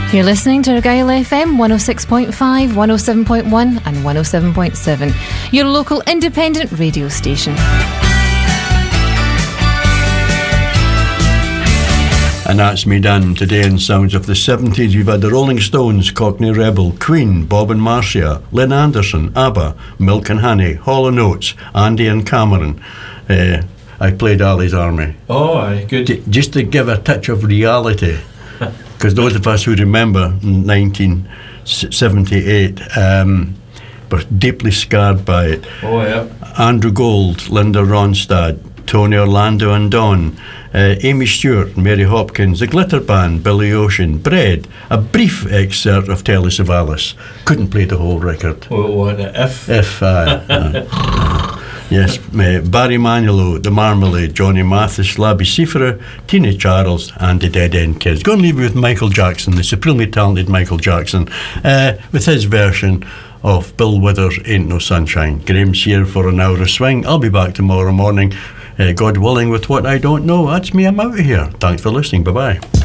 You're listening to Argyll FM 106.5, 107.1 and 107.7, your local independent radio station. And that's me done. Today in Sounds of the 70s, we've had the Rolling Stones, Cockney Rebel, Queen, Bob and Marcia, Lynn Anderson, ABBA, Milk and Honey, Hall & Oates, Andy and Cameron. I played Ali's Army. Oh, aye, good. Just to give a touch of reality, because those of us who remember 1978 were deeply scarred by it. Oh, yeah. Andrew Gold, Linda Ronstadt, Tony Orlando and Dawn, Amy Stewart, Mary Hopkins, the Glitter Band, Billy Ocean, Bread, a brief excerpt of Telly Savalas. Couldn't play the whole record. What, If? Yes, Barry Manilow, The Marmalade, Johnny Mathis, Labby Seifert, Tina Charles and the Dead End Kids. Going to leave you with Michael Jackson, the supremely talented Michael Jackson, with his version of Bill Withers' Ain't No Sunshine. Graham's here for an hour of swing. I'll be back tomorrow morning, God willing, with What I Don't Know. That's me, I'm out of here. Thanks for listening, bye-bye.